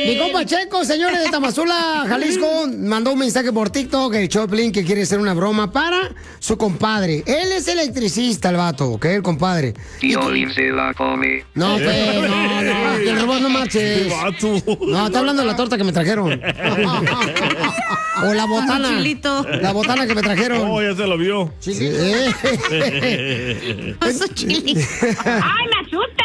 Mi compa Checo, señores de Tamazula, Jalisco, mandó un mensaje por TikTok, el Choplin, que quiere hacer una broma para su compadre. Él es electricista, el vato, ¿ok? El compadre. Piolín se la come. No, pues, no, el robot no marches. No, está hablando de la torta que me trajeron. O la botana. Chilito. La botana que me trajeron. Oh, ya se lo vio. Sí. Oso chilito. ¡Ay, me asusta!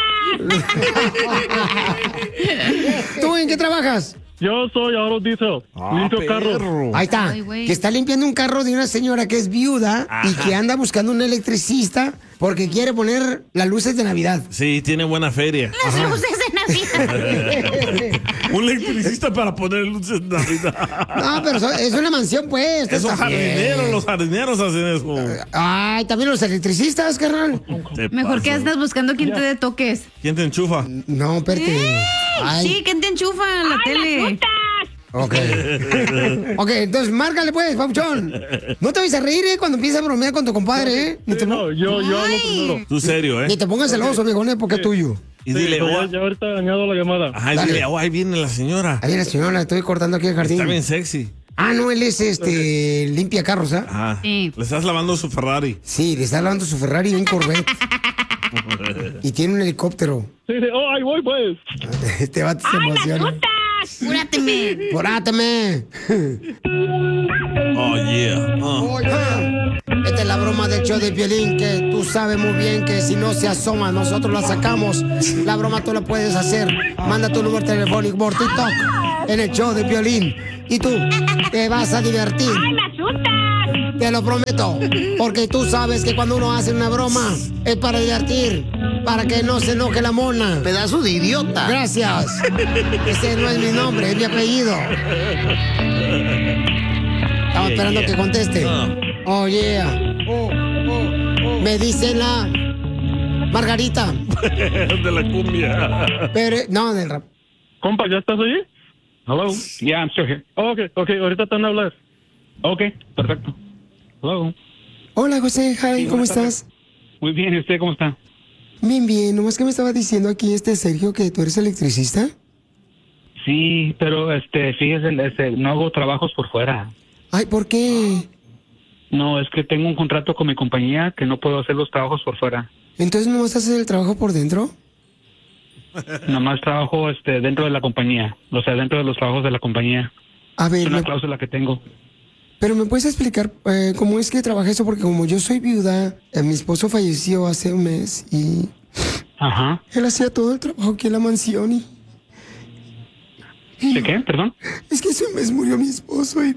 ¿Tú en qué trabajas? Yo soy Aro Diesel, limpio carros. Ahí está, Ay, güey. que está limpiando un carro de una señora que es viuda y que anda buscando un electricista porque quiere poner las luces de Navidad. Sí, tiene buena feria. Las luces de Navidad. Un electricista para poner luces de Navidad. No, pero es una mansión, pues. Esos Está bien. jardineros, los jardineros hacen eso. Ay, también los electricistas, carnal. Mejor que andas buscando quien te dé toques. ¿Quién te enchufa? No, espérate. Ay, Sí, ¿quién te enchufa en la tele? ok. Ok, entonces márcale pues, papuchón. No te vayas a reír, cuando empiezas a bromear con tu compadre, Ni te, No, yo hablo Ay. primero. Tú serio, ni te pongas celoso, viejo, porque es tuyo. Y dile, Ya ahorita añado la llamada. ajá, Dale. dile, ahí viene la señora. Ahí la señora, estoy cortando aquí el jardín. Está bien sexy. Ah, no, él es limpia carros, ¿ah? Ajá. Sí. Le estás lavando su Ferrari. Sí, le está lavando su Ferrari y un Corvette. Y tiene un helicóptero. Sí, oh, ahí voy, pues. Este vato se emociona. Cúrateme. ¡Poráteme! Oh, yeah. Oh. Esta es la broma del show de Piolín, que tú sabes muy bien que si no se asoma, nosotros la sacamos. La broma tú la puedes hacer. Manda tu número telefónico por TikTok en el show de Piolín. Y tú te vas a divertir. ¡Ay, me asustas! Te lo prometo. Porque tú sabes que cuando uno hace una broma es para divertir. Para que no se enoje la mona. Pedazo de idiota. Gracias. Ese no es mi nombre, es mi apellido. Estamos esperando que conteste. Oh, yeah. Me dice la Margarita. De la cumbia. Pero, no, del rap. Compa, ¿ya estás ahí? Hello. Yeah, I'm still here. Oh, ok, ahorita te van a hablar. Okay, perfecto. Hello. Hola, José. Hi, ¿cómo estás? Muy bien, ¿y usted cómo está? Bien, bien. Nomás que me estaba diciendo aquí Sergio que tú eres electricista. Sí, pero fíjese, no hago trabajos por fuera. Ay, ¿por qué? No, es que tengo un contrato con mi compañía que no puedo hacer los trabajos por fuera. Entonces, ¿nomás haces el trabajo por dentro? Nomás trabajo dentro de la compañía, o sea, dentro de los trabajos de la compañía. A Es ver, una cláusula que tengo. pero ¿me puedes explicar cómo es que trabaja eso? Porque como yo soy viuda, mi esposo falleció hace un mes y Ajá. él hacía todo el trabajo aquí en la mansión y ¿De qué? Perdón. es que hace un mes murió mi esposo y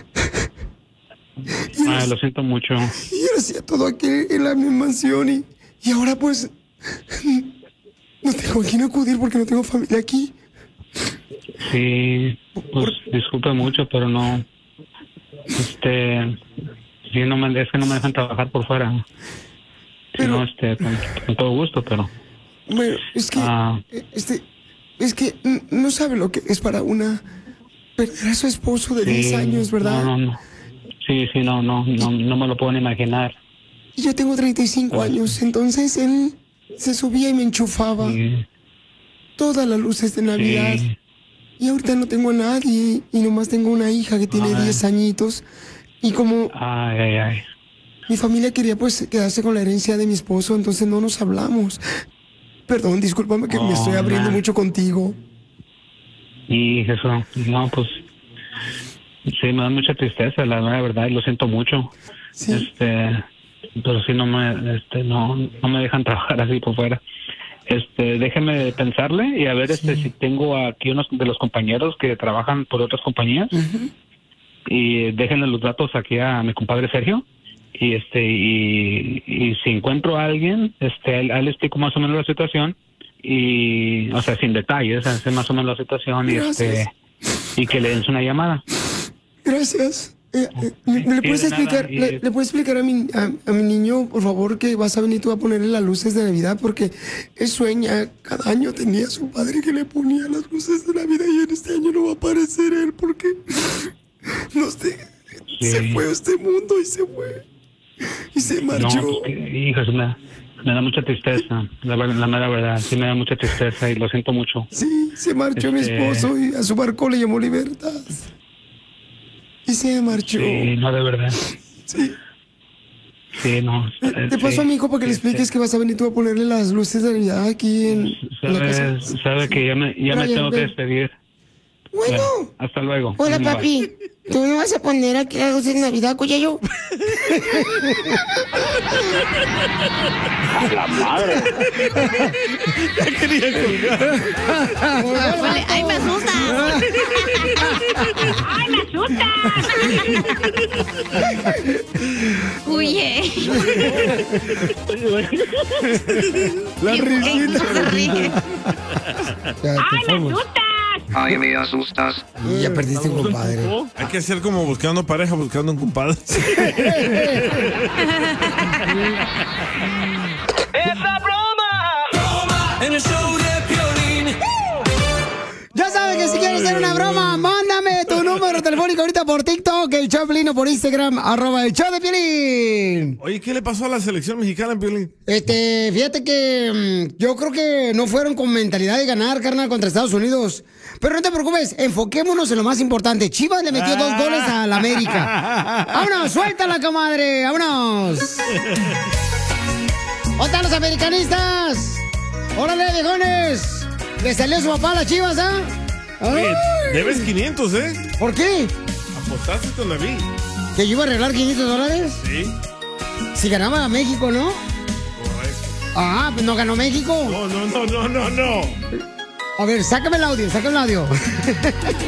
Lo siento mucho. él hacía todo aquí en la mansión y ahora pues no tengo a quién acudir porque no tengo familia aquí. Sí, pues disculpe mucho, pero no. Sí, es que no me dejan trabajar por fuera. Pero- No, con todo gusto, pero. Bueno, es que no sabe lo que es para una perder a su esposo de 10 años, ¿verdad? No. Sí, no me lo puedo ni imaginar. Y yo tengo 35 años, entonces él se subía y me enchufaba Sí, todas las luces de Navidad. sí. Y ahorita no tengo a nadie y nomás tengo una hija que tiene 10 añitos. Y como Ay. mi familia quería pues quedarse con la herencia de mi esposo, entonces no nos hablamos. Perdón, discúlpame que me estoy abriendo mucho contigo. Y eso, no, pues. Sí, me da mucha tristeza, la verdad, y lo siento mucho. Sí. Pero sí no me dejan trabajar así por fuera. Déjeme pensarle y a ver si tengo aquí unos de los compañeros que trabajan por otras compañías. Y déjenle los datos aquí a mi compadre Sergio. Y si encuentro a alguien, a él le explico más o menos la situación. Y, o sea, sin detalles, sé más o menos la situación. Gracias. Y que le den una llamada. Gracias. ¿Le puedes de nada, explicar, le puedes explicar a mi niño, por favor, que vas a venir tú a ponerle las luces de Navidad? Porque él sueña, cada año tenía a su padre que le ponía las luces de Navidad y en este año no va a aparecer él porque se fue a este mundo y se fue. Y se marchó. No, hija, Me da mucha tristeza, la mera verdad. Sí, me da mucha tristeza y lo siento mucho. Sí, se marchó mi esposo y a su barco le llamó Libertad. Y se marchó. Sí, no, de verdad. Sí. Sí, no. Te paso a mi hijo para que le expliques que vas a venir tú a ponerle las luces de Navidad aquí en la casa. Sabe que ya me tengo que despedir. Bueno. Hasta luego. Hola, Bye. papi. ¿Tú me vas a poner aquí las luces de Navidad, Cuyayo? ¡A la madre! Ya quería colgar. Híjole, ¡ay, me asustas! ¡Ay, me asustas! Huye. La ¿En qué risita. se ríe? ¡Ay, me asustas! Ay, me asustas. Y ya perdiste un compadre. Hay que hacer como buscando pareja, buscando un compadre. ¡Esa broma! En el show de Piolín. Ya sabes que si quieres hacer una broma, mándame tu número telefónico ahorita por TikTok, el show de Piolín, o por Instagram, @el show de Piolín. Oye, ¿qué le pasó a la selección mexicana, Piolín? Fíjate que yo creo que no fueron con mentalidad de ganar, carnal, contra Estados Unidos. Pero no te preocupes, enfoquémonos en lo más importante. Chivas le metió 2 goles a la América. ¡Vámonos, suéltala, comadre! ¡Vámonos! ¿Dónde están los americanistas? ¡Órale, viejones! ¿Le salió su papá a las Chivas, ah? Oye, ¡Ay! debes 500, ¿eh? ¿Por qué? Apostaste con David. ¿Que yo iba a arreglar $500? Sí, Si ganaba a México, ¿no? correcto. Ah, pues no ganó México. No. A ver, sácame el audio, sácame el audio.